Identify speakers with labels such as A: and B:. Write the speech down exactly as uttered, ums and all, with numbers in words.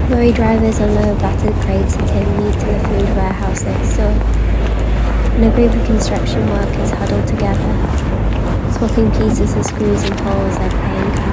A: Lorry drivers unload battered crates of tin meat to the food warehouse next door, and a group of construction workers huddle together, swapping pieces of screws and holes like playing